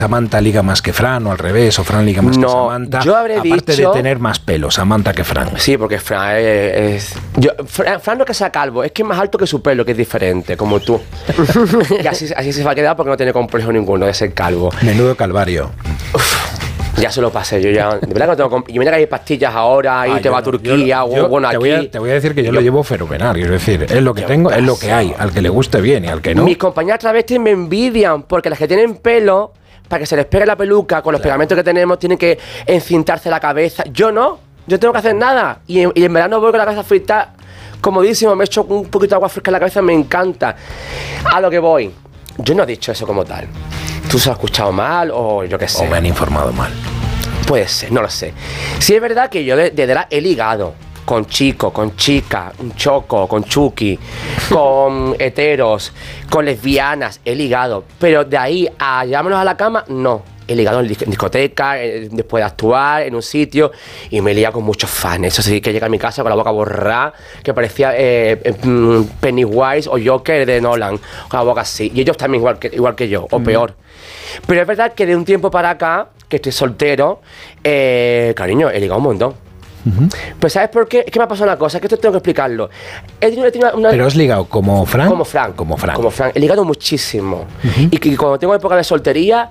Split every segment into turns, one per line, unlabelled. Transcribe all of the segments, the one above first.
Samantha liga más que Fran, o al revés, o Fran liga más que Samantha.
Yo habré
aparte
dicho,
de tener más pelo, Samantha que Fran.
Sí, porque Fran es... Fran no es que sea calvo, es que es más alto que su pelo, que es diferente, como tú. Y así se va a quedar porque no tiene complejo ninguno de ser calvo.
Menudo calvario.
Ya se lo pasé, yo ya... De verdad que no tengo... Y mira que hay pastillas ahora, y te va a Turquía, o bueno, aquí...
Te voy a decir que yo lo llevo fenomenal, es decir, es lo que tengo, es lo que hay, al que le guste bien y al que no...
Mis compañeras travestis me envidian, porque las que tienen pelo, para que se les pegue la peluca, con los pegamentos que tenemos, tienen que encintarse la cabeza. Yo no, yo tengo que hacer nada. Y en verano voy con la cabeza frita, comodísimo, me echo un poquito de agua fresca en la cabeza, me encanta. A lo que voy, yo no he dicho eso como tal. ¿Tú se lo has escuchado mal o yo qué sé?
O me han informado mal.
Puede ser, no lo sé. Sí es verdad que yo desde edad he ligado con chicos, con chicas, un choco, con chuki, con heteros, con lesbianas, he ligado. Pero de ahí a llevármelos a la cama, no. He ligado en discoteca, después de actuar en un sitio, y me he liado con muchos fans. Eso sí, que llega a mi casa con la boca borrada, que parecía Pennywise o Joker de Nolan, con la boca así. Y ellos también igual que yo, o peor. Pero es verdad que de un tiempo para acá, que estoy soltero, cariño, he ligado un montón. Pues ¿sabes por qué? Es que me ha pasado una cosa, que esto tengo que explicarlo.
¿Pero has ligado como Fran?
Como Fran.
Como Fran.
Como Fran. He ligado muchísimo. Y cuando tengo época de soltería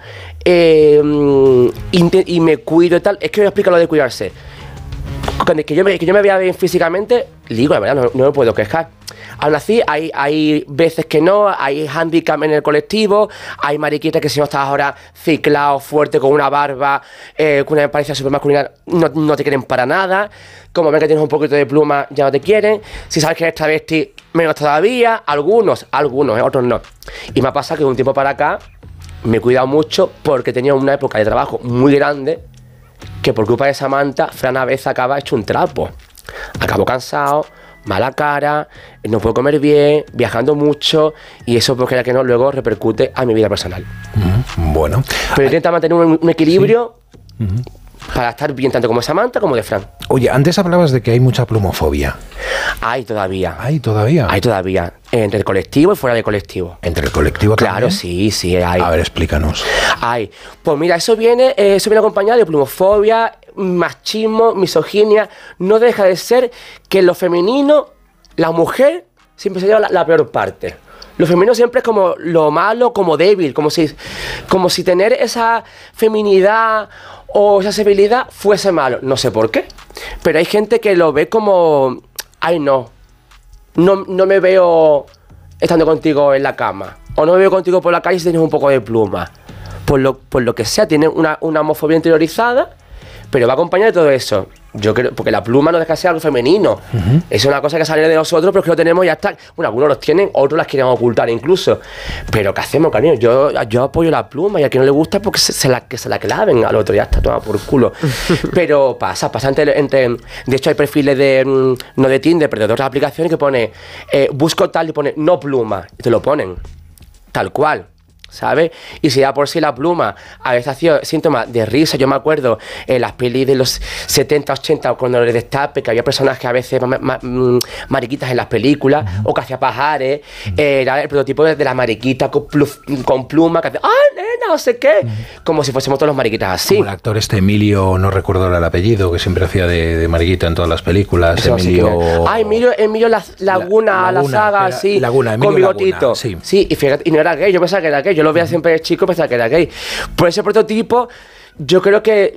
y me cuido y tal, es que voy a explicar lo de cuidarse. Que yo me vea bien físicamente, ligo, la verdad, no me puedo quejar. Aún así, hay veces que no, hay handicap en el colectivo, hay mariquitas que si no estás ahora ciclado, fuerte, con una barba, con una apariencia súper masculina, no te quieren para nada. Como ven que tienes un poquito de pluma, ya no te quieren. Si sabes que eres travesti, menos todavía. Algunos, otros no. Y me ha pasado que de un tiempo para acá me he cuidado mucho porque tenía una época de trabajo muy grande, que por culpa de Samantha, Fran a veces acaba hecho un trapo. Acabo cansado, mala cara, no puedo comer bien, viajando mucho, y eso porque ya que no, luego repercute a mi vida personal.
Bueno.
Pero intenta mantener un equilibrio, ¿sí? Para estar bien tanto como Samantha como de Fran.
Oye, antes hablabas de que hay mucha plumofobia.
Hay todavía.
¿Hay todavía?
Hay todavía. Entre el colectivo y fuera del colectivo.
¿Entre el colectivo también?
Claro, sí, hay.
A ver, explícanos.
Hay. Pues mira, eso viene acompañado de plumofobia, machismo, misoginia. No deja de ser que lo femenino, la mujer, siempre se lleva la peor parte. Lo femenino siempre es como lo malo, como débil, como si tener esa feminidad o esa sensibilidad fuese malo. No sé por qué, pero hay gente que lo ve como, ay no me veo estando contigo en la cama, o no me veo contigo por la calle si tienes un poco de pluma. Por lo que sea, tiene una homofobia interiorizada, pero va acompañada de todo eso. Yo creo, porque la pluma no deja de ser algo femenino. Es una cosa que sale de nosotros, pero que lo tenemos y ya está. Bueno, algunos los tienen, otros las quieren ocultar incluso. Pero ¿qué hacemos, cariño? Yo apoyo la pluma, y al que no le gusta, porque se la claven al otro, ya está, toma por culo. Pero pasa entre de hecho hay perfiles de, no de Tinder, pero de otras aplicaciones que pone, busco tal, y pone no pluma, y te lo ponen, tal cual. ¿Sabes? Y si ya por sí la pluma a veces hacía síntomas de risa. Yo me acuerdo en las pelis de los 70, 80, cuando le destape, que había personas que a veces mariquitas en las películas, o que hacía pajares, era el prototipo de la mariquita con pluma, que hacía, ¡ah, nena, no sé qué! Como si fuésemos todos los mariquitas así.
Como el actor Emilio, no recuerdo ahora el apellido, que siempre hacía de mariquita en todas las películas.
Eso Emilio... Emilio Laguna, la saga, sí.
Laguna, Emilio
con bigotito.
Laguna,
sí, y fíjate, y no era gay, yo pensaba que era gay. Yo lo veía siempre de chico, pensaba que era gay. Por ese prototipo, yo creo que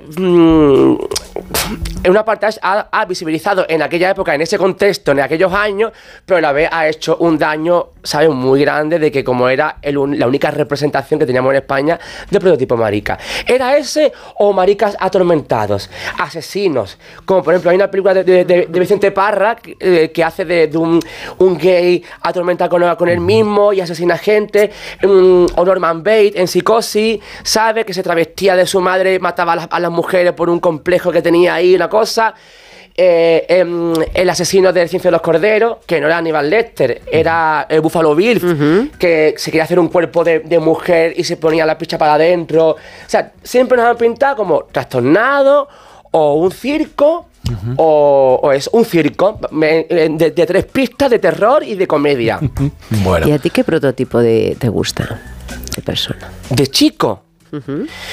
en una parte ha visibilizado en aquella época, en ese contexto, en aquellos años, pero a la vez ha hecho un daño, ¿sabes?, muy grande, de que como era la única representación que teníamos en España de prototipo marica. ¿Era ese o maricas atormentados, asesinos? Como por ejemplo hay una película de Vicente Parra que hace de un gay atormentado con él mismo y asesina gente, o Norman Bates en Psicosis, ¿sabe?, que se travestía de su madre, mataba a las mujeres por un complejo que tenía ahí, una cosa. El asesino del Ciencia de los Corderos, que no era Aníbal Lecter, era Buffalo Bill, que se quería hacer un cuerpo de mujer y se ponía la picha para adentro. O sea, siempre nos han pintado como trastornados, o un circo, o es un circo de 3 pistas de terror y de comedia.
Bueno. ¿Y a ti qué prototipo te gusta de persona?
De chico.
Ujú.